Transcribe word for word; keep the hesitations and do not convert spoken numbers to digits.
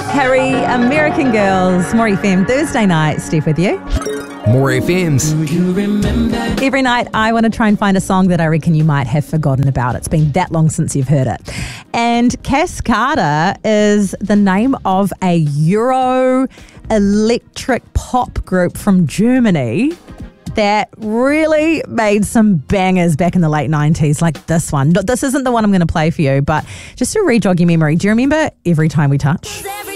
Harry, American Girls, More F M, Thursday night. Steph with you. More F Ms. Every night I want to try and find a song that I reckon you might have forgotten about. It's been that long since you've heard it. And Cascada is the name of a Euro electric pop group from Germany that really made some bangers back in the late nineties, like this one. This isn't the one I'm going to play for you, but just to re-jog your memory, do you remember Every Time We Touch?